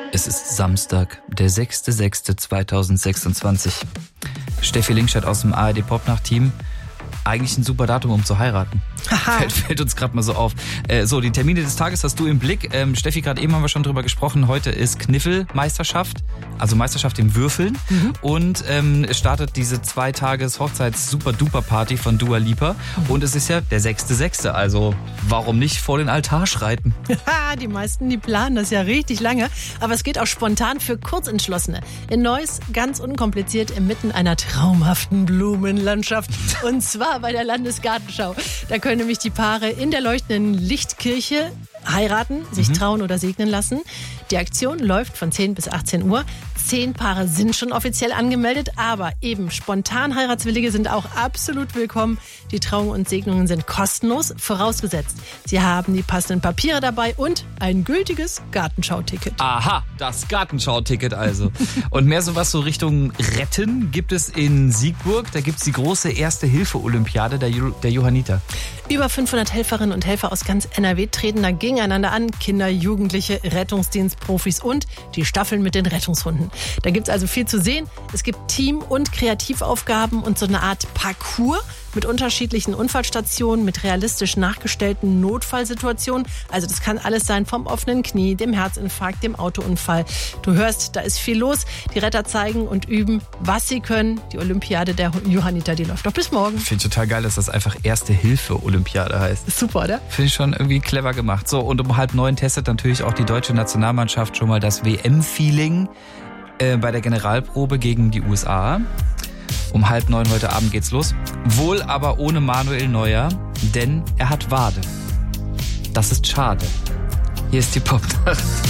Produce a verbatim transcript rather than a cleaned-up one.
Es ist Samstag, der sechster sechster zweitausendsechsundzwanzig. Steffi Linkstadt aus dem A R D Popnacht-Team. Eigentlich ein super Datum, um zu heiraten. Fällt, fällt uns gerade mal so auf. Äh, so, die Termine des Tages hast du im Blick. Ähm, Steffi, gerade eben haben wir schon drüber gesprochen. Heute ist Kniffelmeisterschaft, also Meisterschaft im Würfeln. Mhm. Und ähm, es startet diese zwei Tages Hochzeits-Super-Duper-Party von Dua Lipa. Mhm. Und es ist ja der sechster sechster Also warum nicht vor den Altar schreiten? Die meisten, die planen das ja richtig lange. Aber es geht auch spontan für Kurzentschlossene. In Neuss, ganz unkompliziert, inmitten einer traumhaften Blumenlandschaft. Und zwar bei der Landesgartenschau. Da können nämlich die Paare in der leuchtenden Lichtkirche heiraten, sich mhm. trauen oder segnen lassen. Die Aktion läuft von zehn bis achtzehn Uhr. Zehn Paare sind schon offiziell angemeldet, aber eben spontan Heiratswillige sind auch absolut willkommen. Die Trauungen und Segnungen sind kostenlos, vorausgesetzt. Sie haben die passenden Papiere dabei und ein gültiges Gartenschau-Ticket. Aha, das Gartenschau-Ticket also. Und mehr sowas so Richtung Retten gibt es in Siegburg. Da gibt es die große Erste-Hilfe-Olympiade der, jo- der Johanniter. Über fünfhundert Helferinnen und Helfer aus ganz N R W treten da gegeneinander an. Kinder, Jugendliche, Rettungsdienstprofis und die Staffeln mit den Rettungshunden. Da gibt es also viel zu sehen. Es gibt Team- und Kreativaufgaben und so eine Art Parcours mit unterschiedlichen Unfallstationen, mit realistisch nachgestellten Notfallsituationen. Also das kann alles sein, vom offenen Knie, dem Herzinfarkt, dem Autounfall. Du hörst, da ist viel los. Die Retter zeigen und üben, was sie können. Die Olympiade der Johanniter, die läuft doch bis morgen. Finde ich total geil, dass das einfach Erste-Hilfe-Olympiade heißt. Super, oder? Finde ich schon irgendwie clever gemacht. So, und um halb neun testet natürlich auch die deutsche Nationalmannschaft schon mal das W M-Feeling äh, bei der Generalprobe gegen die U S A. Um halb neun heute Abend geht's los. Wohl aber ohne Manuel Neuer, denn er hat Wade. Das ist schade. Hier ist die Popnacht.